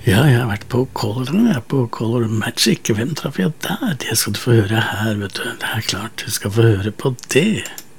Ja, jeg har vært på Color, jeg er på Color Magic. Hvem traff jeg der? Det skal du få høre her, vet du. Det er klart, du skal få høre på det.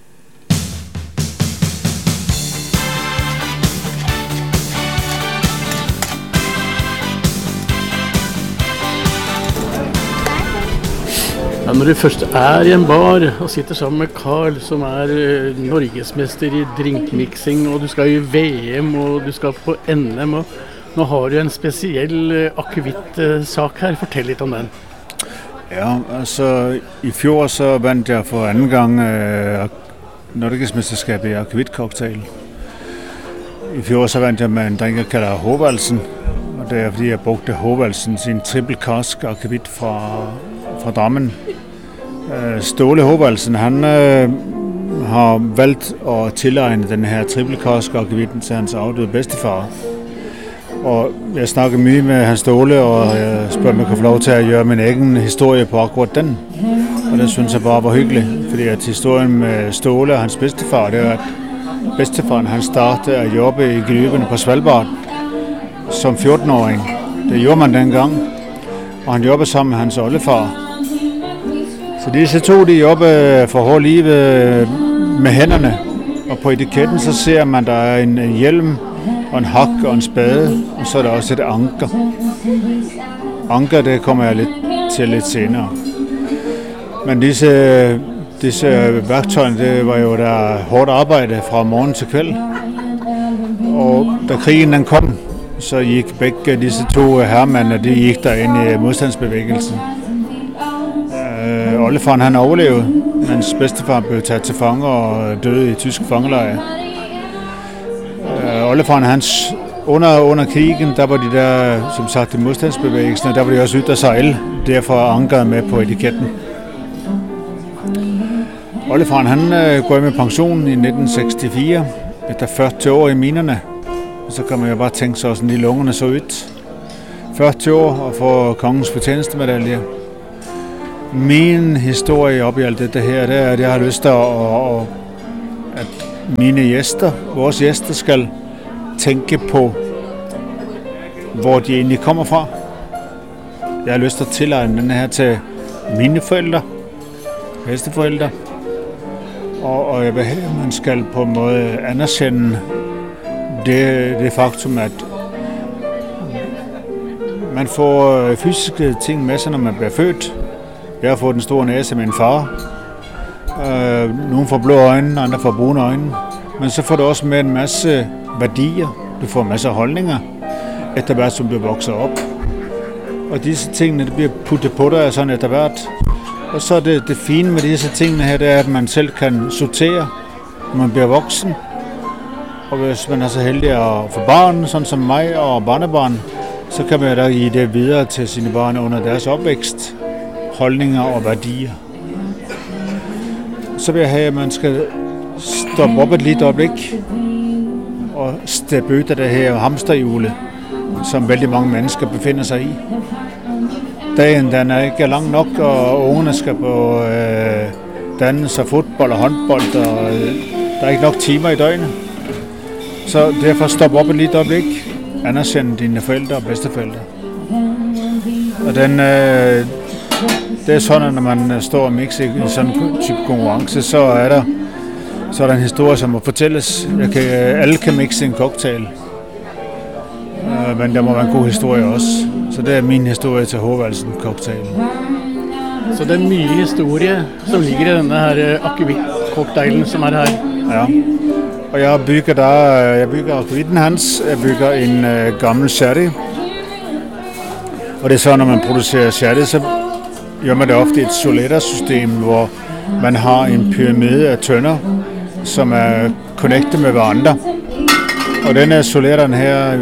Ja, når du først er i en bar og sitter sammen med Carl, som er norgesmester i drinkmixing, og du skal i VM, og du skal på NM, og nå har du en spesiell akevitt-sak her. Fortell litt om den. Ja, altså i fjor så vandt jeg for anden gang norgesmesterskabet i akevitt-cocktail. I fjor så vandt jeg med en drink, jeg kalder Håvaldsen, og det er fordi jeg brugte Håvaldsen sin triple cask akevitt fra Drammen. Ståle Håvaldsen, han har valgt at tilegne den her triple cask akevitten til hans afdøde bedstefar. Og jeg snakker mye med hans Ståle, og jeg spørger, om jeg kan få lov til at gøre min egen historie på akkurat den. Og det synes jeg bare var hyggeligt, fordi at historien med Ståle og hans bedstefar, det er, at bedstefaren han startede at jobbe i gruverne på Svalbard som 14-åring. Det gjorde man dengang, og han jobbede sammen med hans oldefar. Så disse to, de jobber for hårdt livet med hænderne, og på etiketten så ser man, der er en hjelm og en hak og en spade, og så er der også et anker. Anker, det kommer jeg lidt senere. Men disse værktøjerne, det var jo der hårdt arbejde fra morgen til kvæld. Og da krigen den kom, så gik begge disse to herremænd, de gik der ind i modstandsbevægelsen. Oldefaren han overlevede, mens bedstefar blev taget til fange og døde i tysk fangelejr. Oldefaren hans under krigen, der var de der, som sagt, i modstandsbevægelsen, og der var de også ude at sejle, derfor ankeret med på etiketten. Oldefaren han går med pension i 1964, efter 40 år i minerne. Og så kan man jo bare tænke sig, sådan de lungerne så ud. 40 år og få kongens fortjenestemedalje. Min historie op i alt det her, det er, at jeg har lyst til at mine gæster, vores gæster, skal tænke på, hvor de egentlig kommer fra. Jeg har lyst til at tilegne den her til mine forældre, bedsteforældre, og jeg vil have, at man skal på en måde anerkende det faktum, at man får fysiske ting med sig, når man bliver født. Jeg har fået den store næse med min far. Nogle får blå øjne, andre får brune øjne. Men så får du også med en masse værdier. Du får en masse holdninger, efter hvert som du vokser op. Og disse tingene, det bliver puttet på dig sådan efter hvert. Og så er det fine med disse tingene her, det er, at man selv kan sortere, når man bliver voksen. Og hvis man er så heldig at få barn, sådan som mig og barnebarn, så kan man da give det videre til sine børn under deres opvækst. Holdninger og værdier. Så vil jeg have, at man skal stoppe op et lille øjeblik og steppe ud af det her hamsterhjul, som vældig mange mennesker befinder sig i. Dagen den er ikke lang nok, og ungerne skal på dans og fodbold og håndbold, og der er ikke nok timer i døgnet. Så derfor stop op et lille øjeblik, anerkende dine forældre og bedsteforældre. Og det er sådan, at når man står og mixer i sådan en type konkurrence, så er der en historie, som må fortælles. Alle kan mixe en cocktail, men der må være en god historie også. Så det er min historie til Håvaldsen cocktail. Så det er mye historie som ligger i denne her akevitt-cocktailen som er her? Ja, og jeg bygger akevitten hans. Jeg bygger en gammel sherry. Og det er så, når man producerer sherry, så gør man det ofte i et solera-system, hvor man har en pyramide af tønder, som er connectet med hverandre. Og denne soleraen her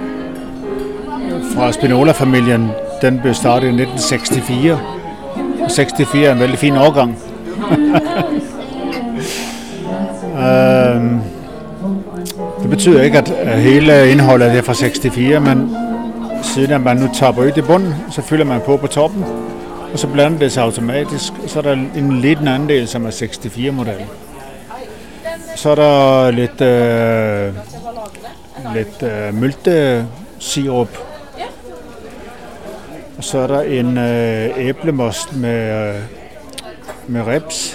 fra Spinola-familien, den blev startet i 1964. 64 er en veldig fin årgang. Det betyder ikke, at hele indholdet er fra 64, men siden at man nu tapper ud i bunden, så fylder man på toppen, og så blander det sig automatisk. Så er der en liten andel, som er 64-model. Så er der lidt myltesirup Og så er der en æblemost med ribs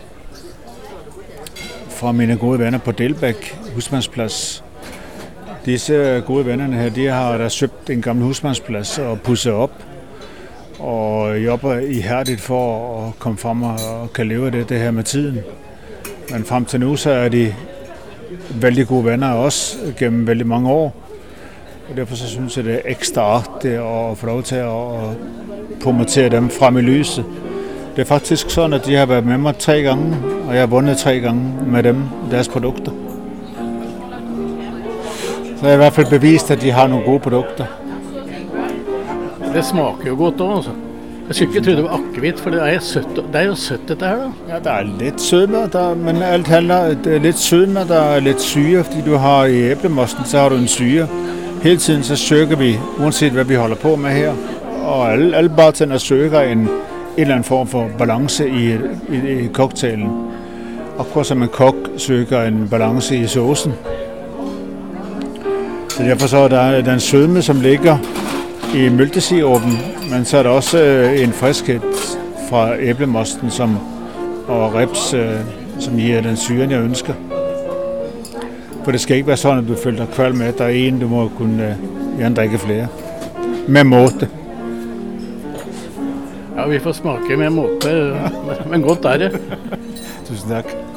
fra mine gode venner på Delbæk Husmandsplads. Disse gode vennerne her, de har der søgt en gammel husmandsplads og pudset op og jobber ihærdigt for at komme frem og kan leve af det her med tiden. Men frem til nu, så er de vældig gode venner af os gennem vældig mange år. Og derfor så synes jeg, det er ekstra artigt at få lov til at promotere dem frem i lyset. Det er faktisk sådan, at de har været med mig 3 gange, og jeg har vundet 3 gange med dem, deres produkter. Så jeg har i hvert fald bevist, at de har nogle gode produkter. Det smaker jo godt også, altså. Jeg skulle ikke tro det var akevitt, for det er jo sødt dette her, da. Ja, der er lidt sødme, men alt handler det er lidt sødme, der er lidt syre, fordi du har i æblemosten, så har du en syre. Hele tiden så søger vi, uanset hvad vi holder på med her, og alle bartender søger en eller anden form for balance i cocktailen. Og som en kok søger en balance i saucen. Så derfor så er der den sødme, som ligger i mælkesirupen, men så er der også en friskhed fra æblemosten og ribs, som giver den syren, jeg ønsker. For det skal ikke være sådan, at du føler dig kvalm med, at der er en, du må kunne gerne drikke flere. Med måte. Ja, vi får smake med måte, men godt er det. Tusind tak.